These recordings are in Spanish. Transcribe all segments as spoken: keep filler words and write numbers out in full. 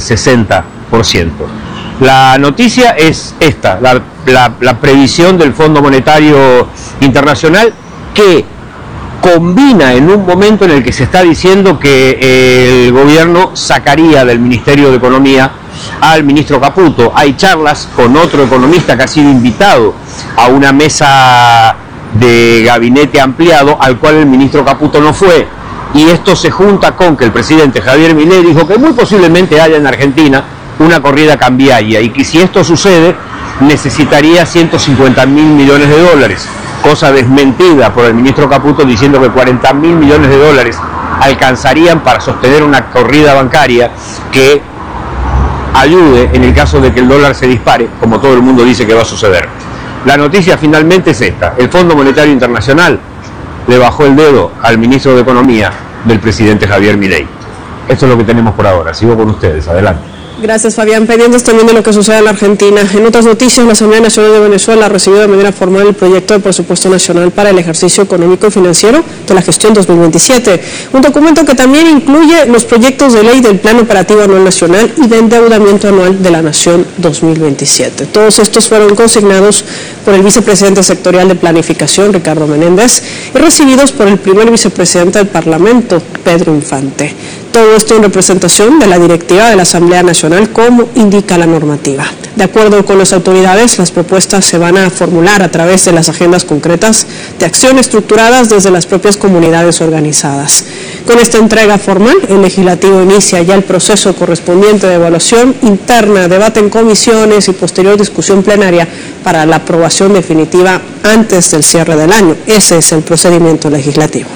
sesenta por ciento. La noticia es esta, la, la, la previsión del Fondo Monetario Internacional, que combina en un momento en el que se está diciendo que el gobierno sacaría del Ministerio de Economía al ministro Caputo. Hay charlas con otro economista que ha sido invitado a una mesa de gabinete ampliado, al cual el ministro Caputo no fue, y esto se junta con que el presidente Javier Milei dijo que muy posiblemente haya en Argentina una corrida cambiaria, y que si esto sucede necesitaría ciento cincuenta mil millones de dólares, cosa desmentida por el ministro Caputo, diciendo que cuarenta mil millones de dólares alcanzarían para sostener una corrida bancaria que ayude en el caso de que el dólar se dispare, como todo el mundo dice que va a suceder. La noticia finalmente es esta: el Fondo Monetario Internacional le bajó el dedo al ministro de Economía del presidente Javier Milei. Esto es lo que tenemos por ahora. Sigo con ustedes, adelante. Gracias, Fabián. Pendientes también de lo que sucede en la Argentina. En otras noticias, la Asamblea Nacional de Venezuela recibió de manera formal el proyecto de presupuesto nacional para el ejercicio económico y financiero de la gestión dos mil veintisiete, un documento que también incluye los proyectos de ley del Plan Operativo Anual Nacional y de Endeudamiento Anual de la Nación dos mil veintisiete. Todos estos fueron consignados por el vicepresidente sectorial de Planificación, Ricardo Menéndez, y recibidos por el primer vicepresidente del Parlamento, Pedro Infante. Todo esto en representación de la directiva de la Asamblea Nacional, como indica la normativa. De acuerdo con las autoridades, las propuestas se van a formular a través de las agendas concretas de acción estructuradas desde las propias comunidades organizadas. Con esta entrega formal, el legislativo inicia ya el proceso correspondiente de evaluación interna, debate en comisiones y posterior discusión plenaria para la aprobación definitiva antes del cierre del año. Ese es el procedimiento legislativo.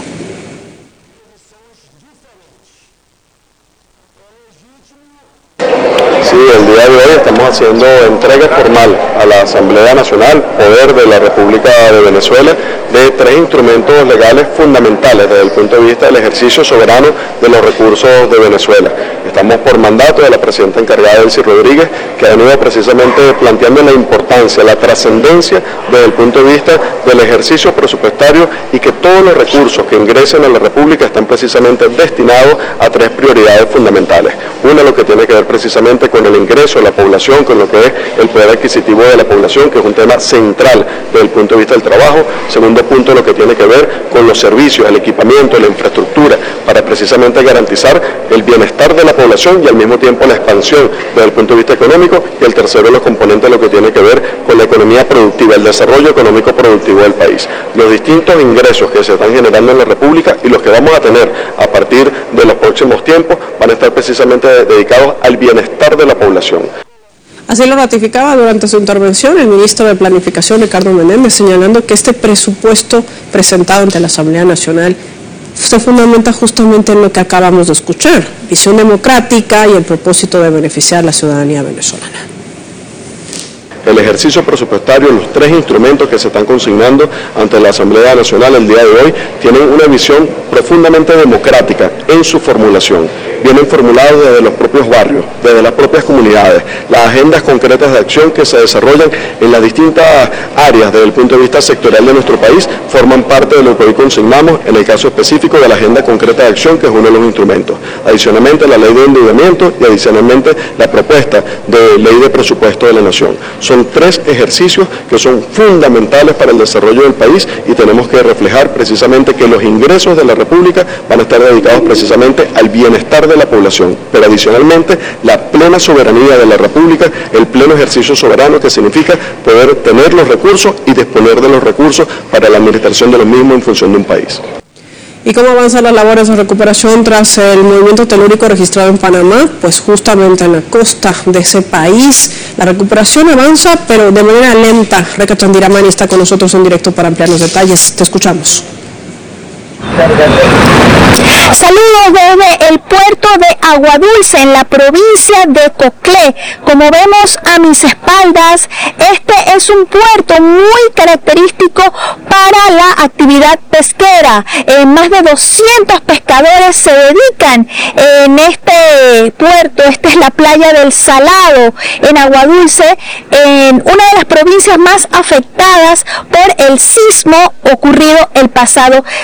Sí, el día de hoy estamos haciendo entrega formal a la Asamblea Nacional, Poder de la República de Venezuela, de tres instrumentos legales fundamentales desde el punto de vista del ejercicio soberano de los recursos de Venezuela. Estamos por mandato de la presidenta encargada, Delcy Rodríguez, que ha venido precisamente planteando la importancia, la trascendencia desde el punto de vista del ejercicio presupuestario, y que todos los recursos que ingresen a la República están precisamente destinados a tres prioridades fundamentales. Una, lo que tiene que ver precisamente con el ingreso de la población, con lo que es el poder adquisitivo de la población, que es un tema central desde el punto de vista del trabajo. Segundo punto, lo que tiene que ver con los servicios, el equipamiento, la infraestructura, para precisamente garantizar el bienestar de la población y al mismo tiempo la expansión desde el punto de vista económico. Y el tercero, los componentes, lo que tiene que ver con la economía productiva, el desarrollo económico productivo del país. Los distintos ingresos que se están generando en la República y los que vamos a tener a partir de los próximos tiempos van a estar precisamente dedicados al bienestar de la población. Así lo ratificaba durante su intervención el ministro de Planificación, Ricardo Menéndez, señalando que este presupuesto presentado ante la Asamblea Nacional se fundamenta justamente en lo que acabamos de escuchar: visión democrática y el propósito de beneficiar a la ciudadanía venezolana. El ejercicio presupuestario, los tres instrumentos que se están consignando ante la Asamblea Nacional el día de hoy, tienen una visión profundamente democrática en su formulación. Vienen formulados desde los propios barrios, desde las propias comunidades, las agendas concretas de acción que se desarrollan en las distintas áreas desde el punto de vista sectorial de nuestro país, forman parte de lo que hoy consignamos en el caso específico de la agenda concreta de acción, que es uno de los instrumentos. Adicionalmente, la ley de endeudamiento y adicionalmente la propuesta de ley de presupuesto de la Nación. Son tres ejercicios que son fundamentales para el desarrollo del país, y tenemos que reflejar precisamente que los ingresos de la República van a estar dedicados precisamente al bienestar de la población, pero adicionalmente la plena soberanía de la República, el pleno ejercicio soberano, que significa poder tener los recursos y disponer de los recursos para la administración de los mismos en función de un país. ¿Y cómo avanzan las labores de recuperación tras el movimiento telúrico registrado en Panamá? Pues justamente en la costa de ese país la recuperación avanza, pero de manera lenta. Reca Chandiramani está con nosotros en directo para ampliar los detalles. Te escuchamos. Saludos desde el puerto de Aguadulce, en la provincia de Coclé. Como vemos a mis espaldas, este es un puerto muy característico para la actividad pesquera. Eh, más de doscientos pescadores se dedican en este puerto. Esta es la playa del Salado, en Aguadulce, en una de las provincias más afectadas por el sismo ocurrido el pasado viernes.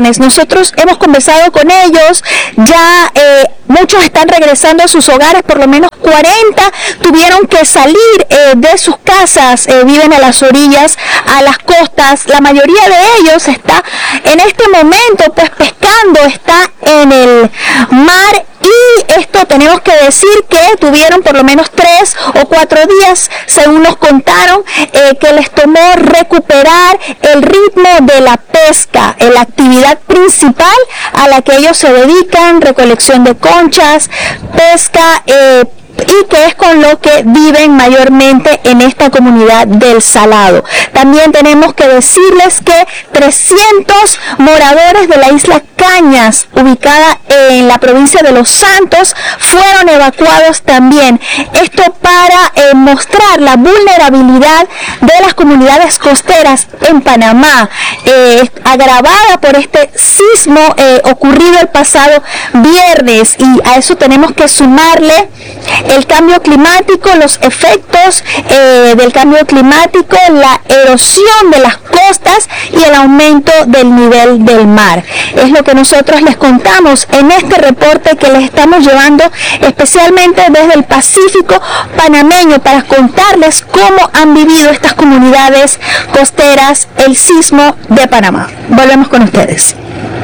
viernes. Nosotros hemos conversado con ellos, ya eh, muchos están regresando a sus hogares, por lo menos cuarenta tuvieron que salir eh, de sus casas, eh, viven a las orillas, a las costas. La mayoría de ellos está en este momento pues pescando, está en el mar. Y esto tenemos que decir que tuvieron por lo menos tres o cuatro días, según nos contaron, eh, que les tomó recuperar el ritmo de la pesca, eh, la actividad principal a la que ellos se dedican, recolección de conchas, pesca, eh, y que es con lo que viven mayormente en esta comunidad del Salado. También tenemos que decirles que trescientos moradores de la isla Cañas, ubicada en la provincia de Los Santos, fueron evacuados también. Esto para eh, mostrar la vulnerabilidad de las comunidades costeras en Panamá, eh, agravada por este sismo eh, ocurrido el pasado viernes, y a eso tenemos que sumarle el cambio climático, los efectos eh, del cambio climático, la erosión de las costas y el aumento del nivel del mar. Es lo que nosotros les contamos en este reporte que les estamos llevando especialmente desde el Pacífico panameño, para contarles cómo han vivido estas comunidades costeras el sismo de Panamá. Volvemos con ustedes.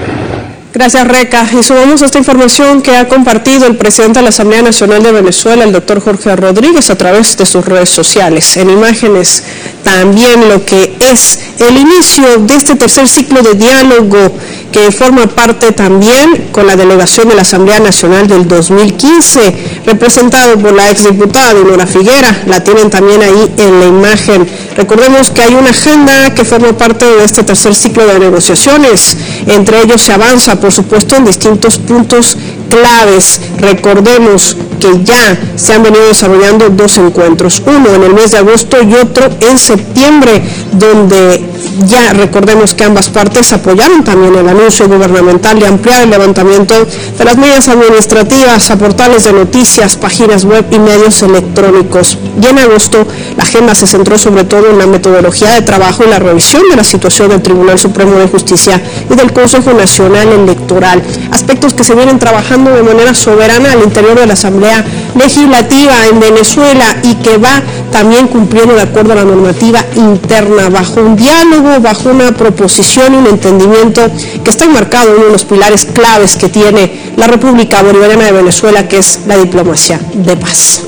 Gracias, Reca. Y sumamos esta información que ha compartido el presidente de la Asamblea Nacional de Venezuela, el doctor Jorge Rodríguez, a través de sus redes sociales. En imágenes también lo que es el inicio de este tercer ciclo de diálogo, que forma parte también con la delegación de la Asamblea Nacional del dos mil quince, representado por la exdiputada Dinora Figuera. La tienen también ahí en la imagen. Recordemos que hay una agenda que forma parte de este tercer ciclo de negociaciones. Entre ellos se avanza, por supuesto, en distintos puntos claves. Recordemos que ya se han venido desarrollando dos encuentros, uno en el mes de agosto y otro en septiembre, donde ya recordemos que ambas partes apoyaron también el anuncio gubernamental de ampliar el levantamiento de las medidas administrativas a portales de noticias, páginas web y medios electrónicos. Y en agosto la agenda se centró sobre todo en la metodología de trabajo y la revisión de la situación del Tribunal Supremo de Justicia y del Consejo Nacional Electoral, aspectos que se vienen trabajando de manera soberana al interior de la Asamblea Legislativa en Venezuela y que va también cumpliendo de acuerdo a la normativa interna, bajo un diálogo, bajo una proposición y un entendimiento que está enmarcado en uno de los pilares claves que tiene la República Bolivariana de Venezuela, que es la diplomacia de paz.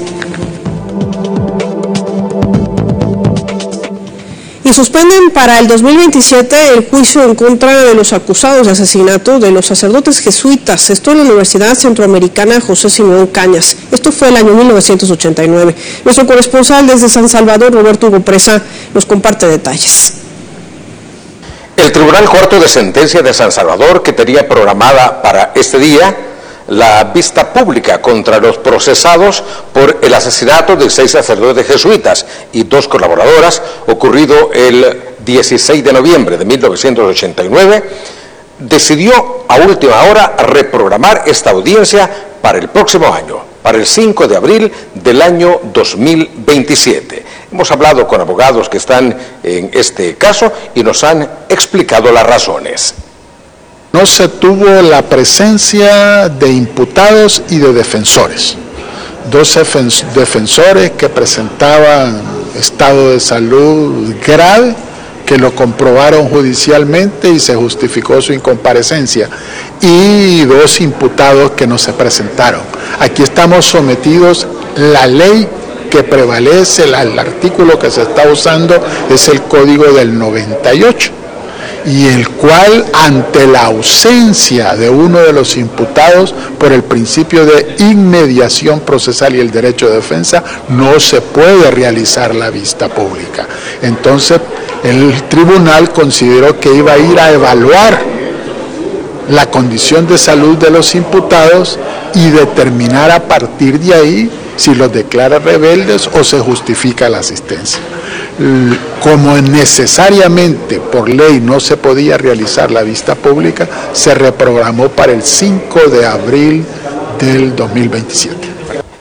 Y suspenden para el dos mil veintisiete el juicio en contra de los acusados de asesinato de los sacerdotes jesuitas, esto en la Universidad Centroamericana José Simón Cañas. Esto fue el año mil novecientos ochenta y nueve. Nuestro corresponsal desde San Salvador, Roberto Hugo Presa, nos comparte detalles. El Tribunal Cuarto de Sentencia de San Salvador, que tenía programada para este día la vista pública contra los procesados por el asesinato de seis sacerdotes jesuitas y dos colaboradoras, ocurrido el dieciséis de noviembre de mil novecientos ochenta y nueve, decidió a última hora reprogramar esta audiencia para el próximo año, para el cinco de abril del año dos mil veintisiete. Hemos hablado con abogados que están en este caso y nos han explicado las razones. No se tuvo la presencia de imputados y de defensores. Dos defensores que presentaban estado de salud grave, que lo comprobaron judicialmente y se justificó su incomparecencia, y dos imputados que no se presentaron. Aquí estamos sometidos, la ley que prevalece, el artículo que se está usando es el Código del noventa y ocho. Y el cual, ante la ausencia de uno de los imputados por el principio de inmediación procesal y el derecho de defensa, no se puede realizar la vista pública. Entonces, el tribunal consideró que iba a ir a evaluar la condición de salud de los imputados y determinar a partir de ahí si los declara rebeldes o se justifica la asistencia. Como necesariamente por ley no se podía realizar la vista pública, se reprogramó para el cinco de abril del dos mil veintisiete.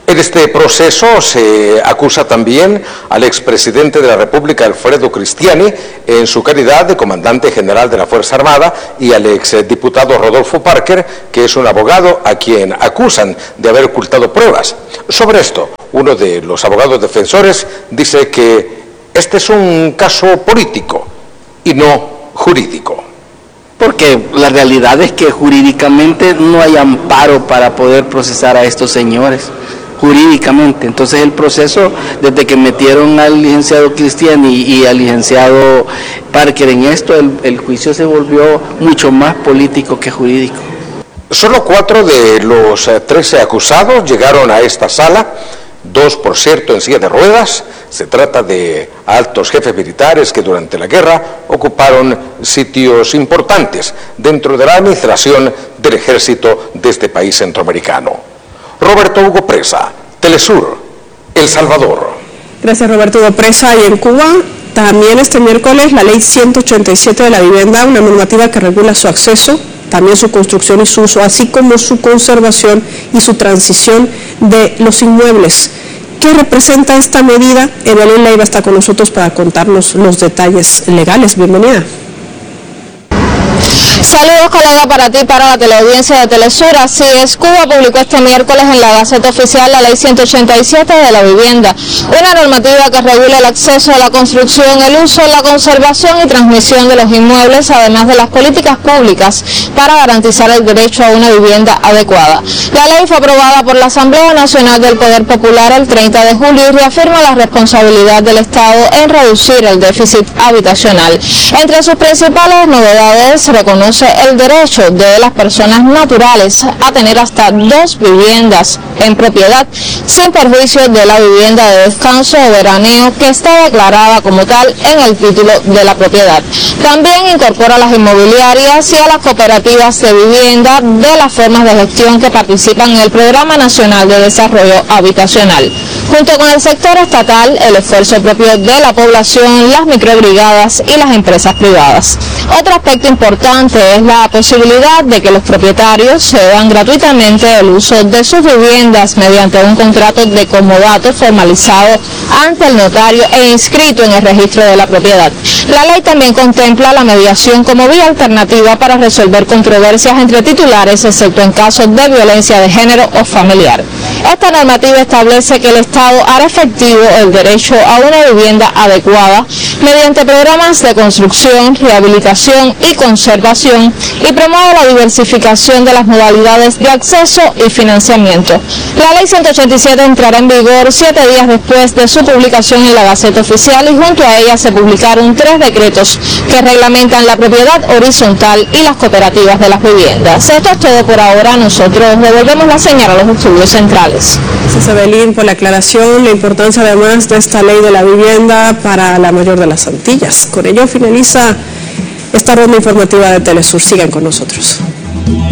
En este proceso se acusa también al expresidente de la República, Alfredo Cristiani, en su calidad de comandante general de la Fuerza Armada, y al exdiputado Rodolfo Parker, que es un abogado a quien acusan de haber ocultado pruebas. Sobre esto, uno de los abogados defensores dice que este es un caso político y no jurídico. Porque la realidad es que jurídicamente no hay amparo para poder procesar a estos señores, jurídicamente. Entonces el proceso, desde que metieron al licenciado Cristiani y al licenciado Parker en esto, el, el juicio se volvió mucho más político que jurídico. Solo cuatro de los trece acusados llegaron a esta sala, dos por cierto en silla de ruedas. Se trata de altos jefes militares que durante la guerra ocuparon sitios importantes dentro de la administración del ejército de este país centroamericano. Roberto Hugo Presa, Telesur, El Salvador. Gracias, Roberto Hugo Presa. Y en Cuba, también este miércoles, la ley ciento ochenta y siete de la vivienda, una normativa que regula su acceso, también su construcción y su uso, así como su conservación y su transición de los inmuebles. ¿Qué representa esta medida? Evelyn Leiva está con nosotros para contarnos los detalles legales. Bienvenida. Saludos, colega, para ti, para la teleaudiencia de Telesur. Así es, Cuba publicó este miércoles en la Gaceta Oficial la Ley ciento ochenta y siete de la vivienda, una normativa que regula el acceso a la construcción, el uso, la conservación y transmisión de los inmuebles, además de las políticas públicas para garantizar el derecho a una vivienda adecuada. La ley fue aprobada por la Asamblea Nacional del Poder Popular el treinta de julio y reafirma la responsabilidad del Estado en reducir el déficit habitacional. Entre sus principales novedades se reconoce el derecho de las personas naturales a tener hasta dos viviendas en propiedad, sin perjuicio de la vivienda de descanso o veraneo que está declarada como tal en el título de la propiedad. También incorpora a las inmobiliarias y a las cooperativas de vivienda de las formas de gestión que participan en el Programa Nacional de Desarrollo Habitacional. Junto con el sector estatal, el esfuerzo propio de la población, las microbrigadas y las empresas privadas. Otro aspecto importante es la posibilidad de que los propietarios se dan gratuitamente el uso de sus viviendas mediante un contrato de comodato formalizado ante el notario e inscrito en el registro de la propiedad. La ley también contempla la mediación como vía alternativa para resolver controversias entre titulares, excepto en casos de violencia de género o familiar. Esta normativa establece que el Estado hará efectivo el derecho a una vivienda adecuada mediante programas de construcción, rehabilitación y conservación, y promueve la diversificación de las modalidades de acceso y financiamiento. La ley ciento ochenta y siete entrará en vigor siete días después de su publicación en la Gaceta Oficial, y junto a ella se publicaron tres decretos que reglamentan la propiedad horizontal y las cooperativas de las viviendas. Esto es todo por ahora. Nosotros devolvemos la señal a los estudios centrales. Gracias, Evelyn, por la aclaración, la importancia además de esta ley de la vivienda para la mayor de las Antillas. Con ello finaliza esta ronda informativa de Telesur. Sigan con nosotros.